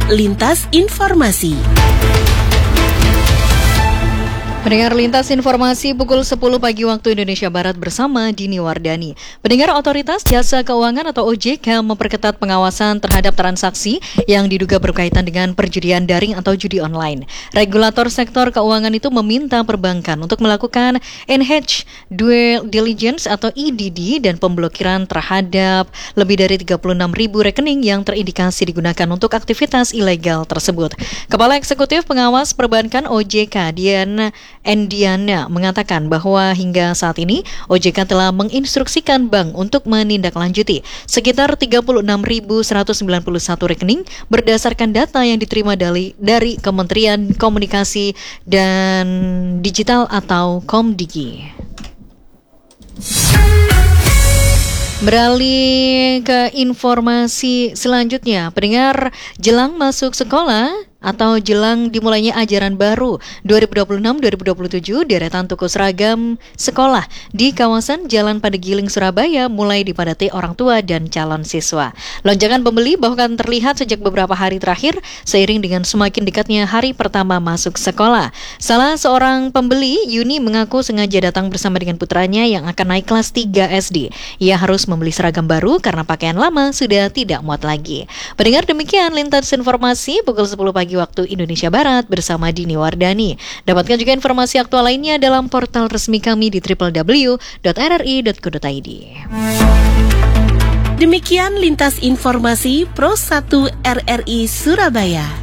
Lintas Informasi. Pendengar Lintas Informasi pukul 10 pagi waktu Indonesia Barat bersama Dini Wardani. Pendengar, Otoritas Jasa Keuangan atau OJK memperketat pengawasan terhadap transaksi yang diduga berkaitan dengan perjudian daring atau judi online. Regulator sektor keuangan itu meminta perbankan untuk melakukan enhanced due diligence atau EDD dan pemblokiran terhadap lebih dari 36.000 rekening yang terindikasi digunakan untuk aktivitas ilegal tersebut. Kepala Eksekutif Pengawas Perbankan OJK, Dian Endiana, mengatakan bahwa hingga saat ini OJK telah menginstruksikan bank untuk menindaklanjuti sekitar 36.191 rekening berdasarkan data yang diterima dari Kementerian Komunikasi dan Digital atau Komdigi. Beralih ke informasi selanjutnya, pendengar, jelang masuk sekolah atau jelang dimulainya ajaran baru 2026-2027, deretan toko seragam sekolah di kawasan Jalan Padegiling, Surabaya mulai dipadati orang tua dan calon siswa. Lonjakan pembeli bahkan terlihat sejak beberapa hari terakhir seiring dengan semakin dekatnya hari pertama masuk sekolah. Salah seorang pembeli, Yuni, mengaku sengaja datang bersama dengan putranya yang akan naik kelas 3 SD. Ia harus membeli seragam baru karena pakaian lama sudah tidak muat lagi. Pendengar, demikian Lintas Informasi pukul 10 pagi waktu Indonesia Barat bersama Dini Wardani. Dapatkan juga informasi aktual lainnya dalam portal resmi kami di www.rri.co.id. Demikian Lintas Informasi Pro 1 RRI Surabaya.